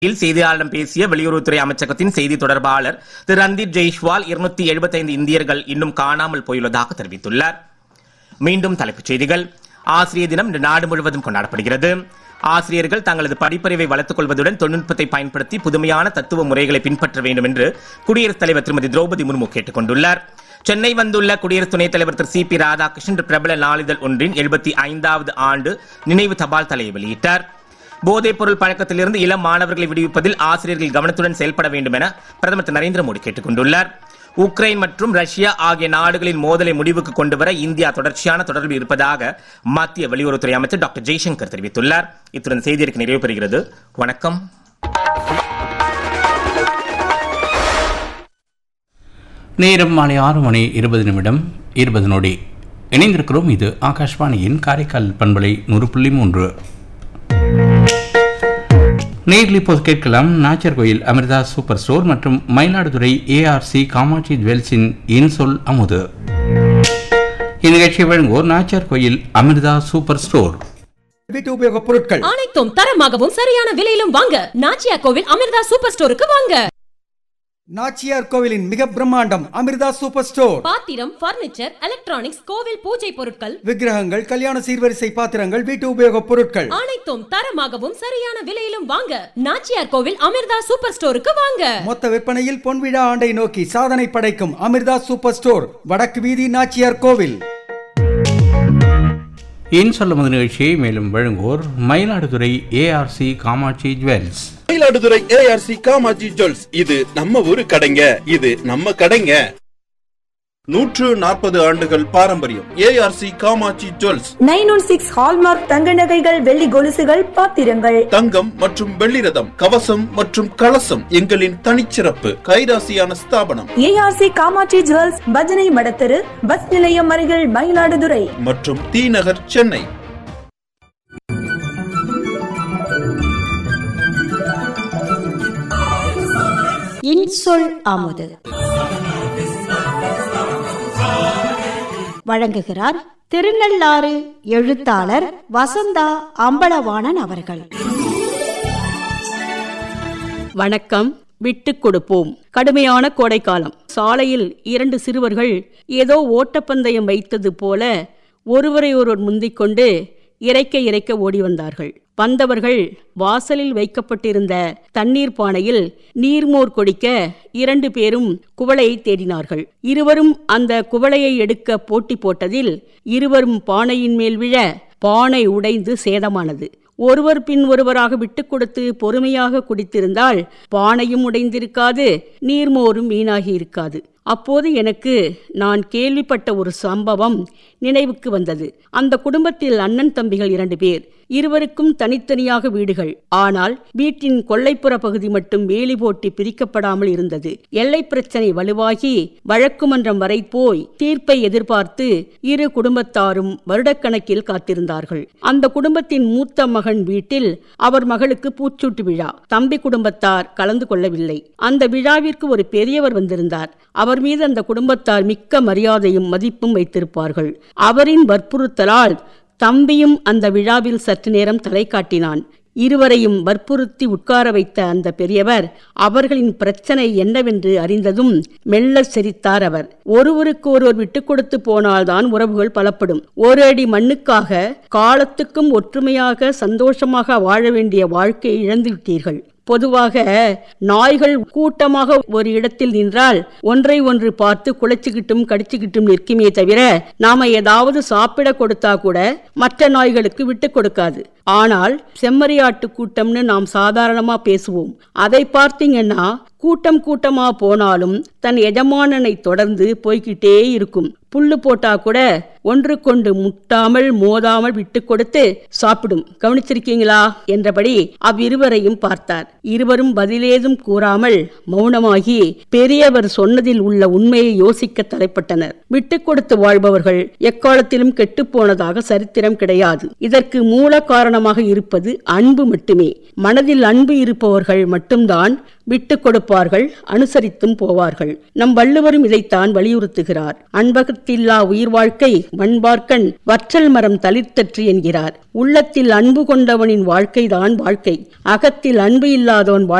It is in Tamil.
செய்தியாளரிடம் பேசிய வெளியுறவுத்துறை அமைச்சகத்தின் செய்தி தொடர்பாளர் திரு ரந்தீப் ஜெய்ஷ்வால் 275 இந்தியர்கள் இன்னும் காணாமல் போயுள்ளதாக தெரிவித்துள்ளார். மீண்டும் தலைப்புச் செய்திகள். ஆசிரியர் தினம் இன்று நாடு முழுவதும் கொண்டாடப்படுகிறது. ஆசிரியர்கள் தங்களது படிப்பறிவை வளர்த்துக் கொள்வதுடன் தொழில்நுட்பத்தை பயன்படுத்தி புதுமையான தத்துவ முறைகளை பின்பற்ற வேண்டும் என்று குடியரசுத் தலைவர் திருமதி திரௌபதி முர்மு கேட்டுக் கொண்டுள்ளார். சென்னை வந்துள்ள குடியரசு துணைத் தலைவர் திரு சி பி ராதாகிருஷ்ணன் பிரபல நாளிதழ் ஒன்றின் 75வது ஆண்டு நினைவு தபால் தலையை வெளியிட்டார். போதைப் பொருள் பழக்கத்திலிருந்து இளம் மாணவர்களை விடுவிப்பதில் ஆசிரியர்கள் கவனத்துடன் செயல்பட வேண்டும் என பிரதமர் திரு நரேந்திர மோடி கேட்டுக் கொண்டுள்ளார். உக்ரைன் மற்றும் ரஷ்யா ஆகிய நாடுகளின் மோதலை முடிவுக்கு கொண்டுவர இந்தியா தொடர்ச்சியான தொடர்பில் இருப்பதாக மத்திய வெளியுறவுத்துறை அமைச்சர் டாக்டர் ஜெய்சங்கர் தெரிவித்துள்ளார். இத்துடன் செய்தியறிக்கை நிறைவு பெறுகிறது. வணக்கம். நேரம் மாலை 6:20 இணைந்திருக்கிறோம். இது ஆகாஷ்வாணியின் காரைக்கால் பண்பலை 100.3. நேரில் இப்போது கேட்கலாம். நாச்சர்கோயில் அமிர்தா சூப்பர் ஸ்டோர் மற்றும் மயிலாடுதுறை ARC காமாட்சி ஜுவல்ஸின் இன்சொல் அமுது. இந்நிகழ்ச்சியை வழங்குவோர் நாச்சர்கோயில் அமிர்தா சூப்பர் ஸ்டோர். வீட்டு உபயோகப் பொருட்கள் அனைத்தும் தரமாகவும் சரியான விலையிலும் வாங்க நாச்சியார் கோவில் அமிர்தா சூப்பர் ஸ்டோருக்கு வாங்க. நாச்சியார் கோவிலின் மிக பிரம்மாண்டம் அமிர்தா சூப்பர் ஸ்டோர். பாத்திரம், பர்னிச்சர், எலக்ட்ரானிக்ஸ், கோவில் பூஜை பொருட்கள், விக்கிரகங்கள், கல்யாண சீர்வரிசை பாத்திரங்கள், வீட்டு உபயோகப் பொருட்கள் அனைத்தும் தரமாகவும் சரியான விலையிலும் வாங்க நாச்சியார் கோவில் அமிர்தா சூப்பர் ஸ்டோருக்கு வாங்க. மொத்த விற்பனையில் பொன்விழா ஆண்டை நோக்கி சாதனை படைக்கும் அமிர்தா சூப்பர் ஸ்டோர், வடக்கு வீதி, நாச்சியார் கோவில். இன்சொல் அமுது நிகழ்ச்சியை மேலும் வழங்குவோர் Mayiladuthurai ARC Kamakshi jewels. Mayiladuthurai ARC Kamakshi jewels, இது நம்ம ஊரு கடைங்க, இது நம்ம கடைங்க. 140 ஆண்டுகள் பாரம்பரியம். ARC Kamakshi jewels. 916 ஹால்மார்க் தங்க நகைகள், வெள்ளி கொலுசுகள், பாத்திரங்கள், தங்கம் மற்றும் வெள்ளி ரதம், கவசம் மற்றும் கலசம் எங்களின் தனிச்சிறப்பு. கைராசியான ஸ்தாபனம் ARC காமாட்சி ஜுவல்ஸ், பஜனை மடத்தெரு, பஸ் நிலையம் அருகில், மயிலாடுதுறை மற்றும் தீநகர், சென்னை. இன்சொல் அமுது வழங்குகிறார் திருநள்ளாறு எழுத்தாளர் வசந்தா அம்பலவாணன் அவர்கள். வணக்கம். விட்டுக் கொடுப்போம். கடுமையான கோடைக்காலம். சாலையில் 2 சிறுவர்கள் ஏதோ ஓட்டப்பந்தயம் வைத்தது போல ஒருவரை ஒருவர் முந்திக்கொண்டு இறைக்க ஓடி வந்தார்கள். வந்தவர்கள் வாசலில் வைக்கப்பட்டிருந்த தண்ணீர் பானையில் நீர்மோர் கொடிக்க 2 பேரும் குவளையை தேடினார்கள். இருவரும் அந்த குவளையை எடுக்க போட்டி போட்டதில் இருவரும் பானையின் மேல் விழ பானை உடைந்து சேதமானது. ஒருவர் பின் ஒருவராக விட்டு கொடுத்து பொறுமையாக குடித்திருந்தால் பானையும் உடைந்திருக்காது, நீர்மோரும் வீணாகி இருக்காது. அப்போது எனக்கு நான் கேள்விப்பட்ட ஒரு சம்பவம் நினைவுக்கு வந்தது. அந்த குடும்பத்தில் அண்ணன் தம்பிகள் 2 பேர். இருவருக்கும் தனித்தனியாக வீடுகள். ஆனால் வீட்டின் கொல்லைப்புற பகுதி மட்டும் வேலி போட்டி பிரிக்கப்படாமல் இருந்தது. எல்லை பிரச்சனை வலுவாகி வழக்கு மன்றம் வரை போய் தீர்ப்பை எதிர்பார்த்து இரு குடும்பத்தாரும் வருடக்கணக்கில் காத்திருந்தார்கள். அந்த குடும்பத்தின் மூத்த மகன் வீட்டில் அவர் மகளுக்கு பூச்சூட்டு விழா. தம்பி குடும்பத்தார் கலந்து கொள்ளவில்லை. அந்த விழாவிற்கு ஒரு பெரியவர் வந்திருந்தார். அவர் மீது அந்த குடும்பத்தார் மிக்க மரியாதையும் மதிப்பும் வைத்திருப்பார்கள். அவரின் வற்புறுத்தலால் தம்பியும் அந்த விழாவில் சற்று நேரம் தலை காட்டினான். இருவரையும் வற்புறுத்தி உட்கார வைத்த அந்த பெரியவர் அவர்களின் பிரச்சனை என்னவென்று அறிந்ததும் மெல்ல சிரித்தார். அவர் ஒருவருக்கு ஒருவர் விட்டுக் கொடுத்து போனால்தான் உறவுகள் பலப்படும். ஒரு அடி மண்ணுக்காக காலத்துக்கும் ஒற்றுமையாக சந்தோஷமாக வாழ வேண்டிய வாழ்க்கையை இழந்துவிட்டீர்கள். பொதுவாக நாய்கள் கூட்டமாக ஒரு இடத்தில் நின்றால் ஒன்றை ஒன்று பார்த்து குலைச்சுக்கிட்டும் கடிச்சுக்கிட்டும் நிற்குமே தவிர நாம ஏதாவது சாப்பிட கொடுத்தா கூட மற்ற நாய்களுக்கு விட்டு கொடுக்காது. ஆனால் செம்மறியாட்டு கூட்டம்னு நாம் சாதாரணமா பேசுவோம். அதை பார்த்தீங்கன்னா கூட்டமா போனாலும் தன் எஜமானனை தொடர்ந்து போய்கிட்டே இருக்கும். புல்லு போட்டா கூட ஒன்றுக்கொண்டு முட்டாமல் மோதாமல் விட்டு கொடுத்து சாப்பிடும். கவனிச்சிருக்கீங்களா என்றபடி அவ்விருவரையும் பார்த்தார். இருவரும் பதிலேதும் கூறாமல் மௌனமாகி பெரியவர் சொன்னதில் உள்ள உண்மையை யோசிக்க தலைப்பட்டனர். விட்டு கொடுத்து வாழ்பவர்கள் எக்காலத்திலும் கெட்டுப்போனதாக சரித்திரம் கிடையாது. இதற்கு மூல காரணமாக இருப்பது அன்பு மட்டுமே. மனதில் அன்பு இருப்பவர்கள் மட்டும்தான் விட்டு கொடுப்பார்கள், அனுசரித்தும் போவார்கள். நம் வள்ளுவரும் இதைத்தான் வலியுறுத்துகிறார். அன்பகத்தில்லா உயிர் வாழ்க்கை மண்பார்க்கன் வற்றல் மரம் தளிர்த்தற்று என்கிறார். உள்ளத்தில் அன்பு கொண்டவனின் வாழ்க்கைதான் வாழ்க்கை, அகத்தில் அன்பு இல்லாதவன்